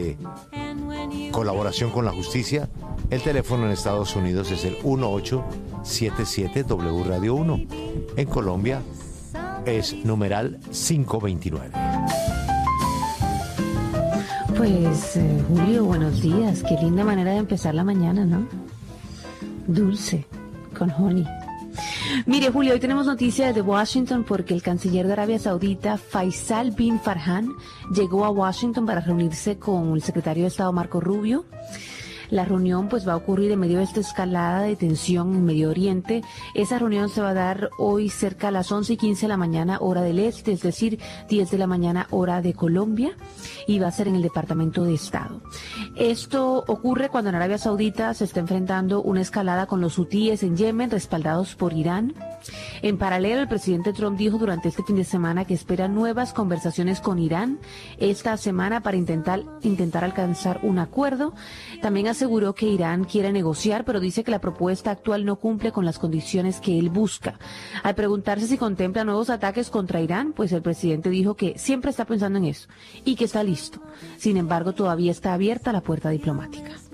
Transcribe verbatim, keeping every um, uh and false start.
de colaboración con la justicia, el teléfono en Estados Unidos es el uno ocho siete siete W Radio uno. En Colombia es numeral cinco veintinueve. Pues, eh, Julio, buenos días. Qué linda manera de empezar la mañana, ¿no? Dulce, con honey. Mire, Julio, hoy tenemos noticias de Washington porque el canciller de Arabia Saudita, Faisal bin Farhan, llegó a Washington para reunirse con el secretario de Estado, Marco Rubio. La reunión pues va a ocurrir en medio de esta escalada de tensión en Medio Oriente. Esa reunión se va a dar hoy cerca a las once y quince de la mañana, hora del este, es decir, diez de la mañana, hora de Colombia, y va a ser en el Departamento de Estado. Esto ocurre cuando en Arabia Saudita se está enfrentando una escalada con los hutíes en Yemen, respaldados por Irán. En paralelo, el presidente Trump dijo durante este fin de semana que espera nuevas conversaciones con Irán esta semana para intentar, intentar alcanzar un acuerdo. También aseguró que Irán quiere negociar, pero dice que la propuesta actual no cumple con las condiciones que él busca. Al preguntarse si contempla nuevos ataques contra Irán, pues el presidente dijo que siempre está pensando en eso y que está listo. Sin embargo, todavía está abierta la puerta diplomática.